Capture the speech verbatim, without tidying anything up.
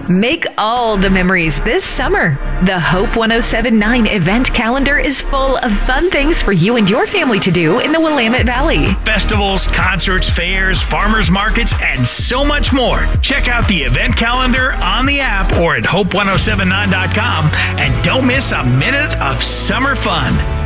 Make all the memories this summer. The Hope one oh seven point nine event calendar is full of fun things for you and your family to do in the Willamette Valley. Festivals, concerts, fairs, farmers markets, and so much more. Check out the event calendar on the app or at hope ten seventy-nine dot com and don't miss a minute of summer fun.